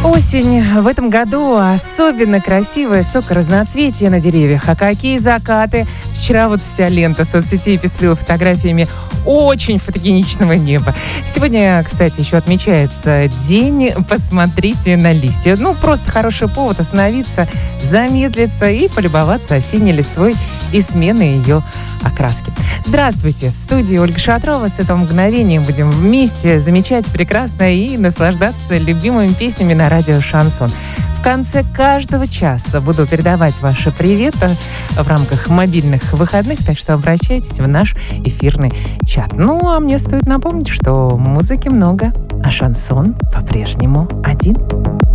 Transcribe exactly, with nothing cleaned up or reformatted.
Осень в этом году особенно красивая, столько разноцветия на деревьях. А какие закаты! Вчера вот вся лента соцсетей пестрила фотографиями очень фотогеничного неба. Сегодня, кстати, еще отмечается день «Посмотрите на листья». Ну, просто хороший повод остановиться, замедлиться и полюбоваться осенней листвой и сменой ее окраски. Здравствуйте! В студии Ольга Шатрова. С этого мгновения будем вместе замечать прекрасное и наслаждаться любимыми песнями на радио «Шансон». В конце каждого часа буду передавать ваши приветы в рамках мобильных выходных, так что обращайтесь в наш эфирный чат. Ну, а мне стоит напомнить, что музыки много, а шансон по-прежнему один.